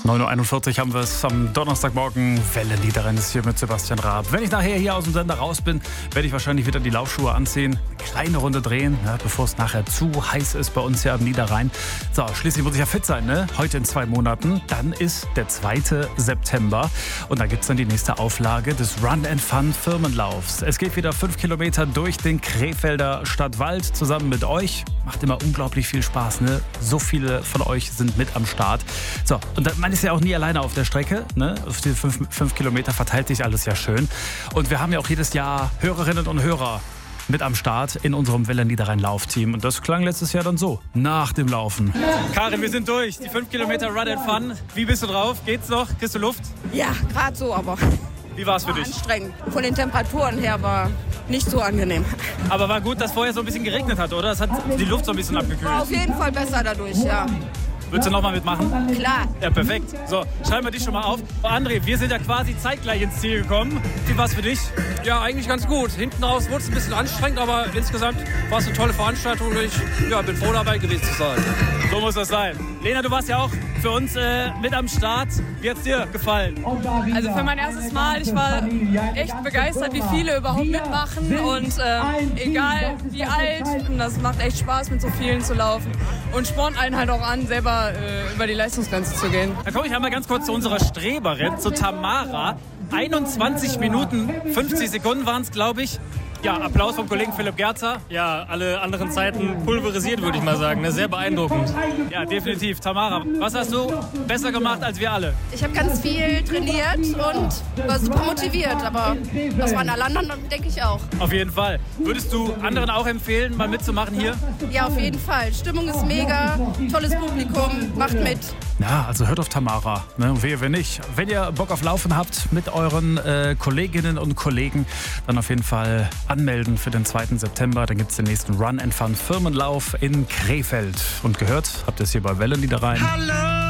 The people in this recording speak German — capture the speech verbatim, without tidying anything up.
neun Uhr einundvierzig haben wir es am Donnerstagmorgen. Wellenliederrennen ist hier mit Sebastian Raab. Wenn ich nachher hier aus dem Sender raus bin, werde ich wahrscheinlich wieder die Laufschuhe anziehen, eine kleine Runde drehen, ja, bevor es nachher zu heiß ist bei uns hier am Niederrhein. So, schließlich muss ich ja fit sein, ne? Heute in zwei Monaten. Dann ist der zweite September und da gibt es dann die nächste Auflage des Run and Fun Firmenlaufs. Es geht wieder fünf Kilometer durch den Krefelder Stadtwald zusammen mit euch. Macht immer unglaublich viel Spaß, ne? So viele von euch sind mit am Start. So, und man ist ja auch nie alleine auf der Strecke, ne? Auf die fünf, fünf Kilometer verteilt sich alles ja schön. Und wir haben ja auch jedes Jahr Hörerinnen und Hörer mit am Start in unserem Wellenliederrhein-Laufteam. Und das klang letztes Jahr dann so, nach dem Laufen. Karin, wir sind durch. Die fünf Kilometer Run and Fun. Wie bist du drauf? Geht's noch? Kriegst du Luft? Ja, gerade so, aber Wie war es für war dich? anstrengend. Von den Temperaturen her war nicht so angenehm. Aber war gut, dass vorher so ein bisschen geregnet hat, oder? Das hat die Luft so ein bisschen abgekühlt. War auf jeden Fall besser dadurch, ja. Willst du noch mal mitmachen? Klar. Ja, perfekt. So, schreiben wir dich schon mal auf. Oh, André, wir sind ja quasi zeitgleich ins Ziel gekommen. Wie war's für dich? Ja, eigentlich ganz gut. Hinten raus wurde es ein bisschen anstrengend, aber insgesamt war es eine tolle Veranstaltung und ich ja, bin froh dabei gewesen zu sein. So muss das sein. Lena, du warst ja auch für uns äh, mit am Start. Wie hat's dir gefallen? Also für mein erstes Mal, ich war echt begeistert, wie viele überhaupt mitmachen und äh, egal wie alt, und das macht echt Spaß, mit so vielen zu laufen und spornt einen halt auch an, selber äh, über die Leistungsgrenze zu gehen. Dann komme ich einmal ganz kurz zu unserer Streberin, zu Tamara. einundzwanzig Minuten, fünfzig Sekunden waren es, glaube ich. Ja, Applaus vom Kollegen Philipp Gerzer. Ja, alle anderen Zeiten pulverisiert, würde ich mal sagen. Ne? Sehr beeindruckend. Ja, definitiv. Tamara, was hast du besser gemacht als wir alle? Ich habe ganz viel trainiert und war super motiviert, aber das waren alle anderen, denke ich auch. Auf jeden Fall. Würdest du anderen auch empfehlen, mal mitzumachen hier? Ja, auf jeden Fall. Stimmung ist mega, tolles Publikum, macht mit. Ja, also hört auf Tamara. Ne? Wehe, wenn nicht. Wenn ihr Bock auf Laufen habt mit euren äh, Kolleginnen und Kollegen, dann auf jeden Fall anmelden für den zweiten September. Dann gibt es den nächsten Run and Fun Firmenlauf in Krefeld. Und gehört, habt ihr es hier bei Wellenliederrhein? Hallo!